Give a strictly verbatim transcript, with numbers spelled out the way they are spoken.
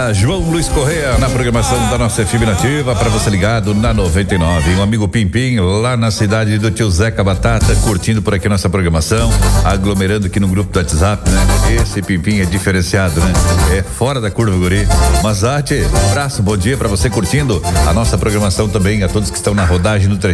Batata, João Luiz Correia na programação da nossa F M Nativa, para você ligado na noventa e nove. Um amigo Pimpim lá na cidade do tio Zeca Batata, curtindo por aqui nossa programação, aglomerando aqui no grupo do WhatsApp, né? Esse Pimpim é diferenciado, né? É fora da curva, guri. Mas, Ati, abraço, bom dia para você curtindo a nossa programação também, a todos que estão na rodagem no trecho.